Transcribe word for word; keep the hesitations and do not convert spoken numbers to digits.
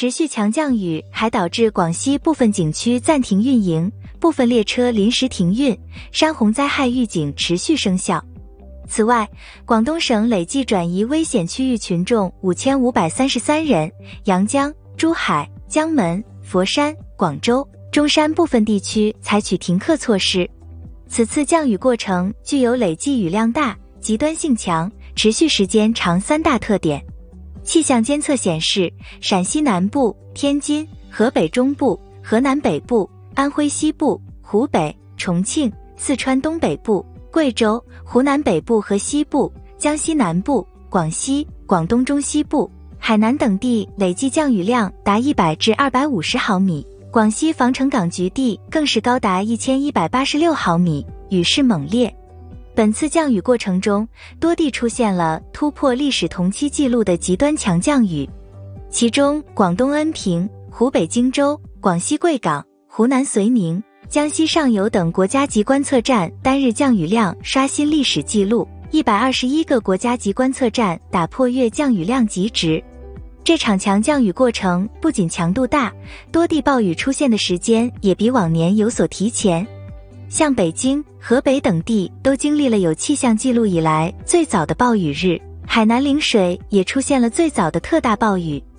持续强降雨还导致广西部分景区暂停运营，部分列车临时停运，山洪灾害预警持续生效。此外，广东省累计转移危险区域群众五千五百三十三人，阳江、珠海、江门、佛山、广州、中山部分地区采取停课措施。此次降雨过程具有累计雨量大、极端性强、持续时间长三大特点。气象监测显示，陕西南部、天津、河北中部、河南北部、安徽西部、湖北、重庆、四川东北部、贵州、湖南北部和西部、江西南部、广西、广东中西部、海南等地累计降雨量达一百至二百五十毫米，广西防城港局地更是高达一千一百八十六毫米，雨势猛烈。本次降雨过程中，多地出现了突破历史同期纪录的极端强降雨，其中广东恩平、湖北荆州、广西贵港、湖南遂宁、江西上游等国家级观测站单日降雨量刷新历史纪录，一百二十一个国家级观测站打破月降雨量极值。这场强降雨过程不仅强度大，多地暴雨出现的时间也比往年有所提前。像北京、河北等地都经历了有气象记录以来最早的暴雨日，海南陵水也出现了最早的特大暴雨。